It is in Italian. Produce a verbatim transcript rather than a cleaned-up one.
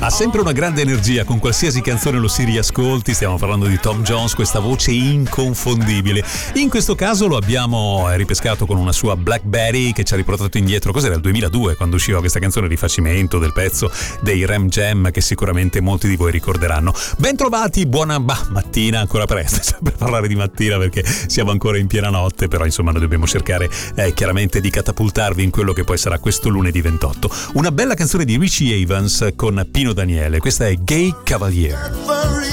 Ha sempre una grande energia, con qualsiasi canzone lo si riascolti. Stiamo parlando di Tom Jones, questa voce inconfondibile. In questo caso lo abbiamo ripescato con una sua Blackberry che ci ha riportato indietro, cos'era, il duemiladue, quando usciva questa canzone di rifacimento del pezzo dei Ram Jam, che sicuramente molti di voi ricorderanno. Ben trovati, buona bah, mattina, ancora presto per parlare di mattina perché siamo ancora in piena notte, però insomma noi dobbiamo cercare eh, chiaramente di catapultarvi in quello che poi sarà questo lunedì ventotto. Una bella canzone di Richie Evans con Pino Daniele, questa è Gay Cavalier.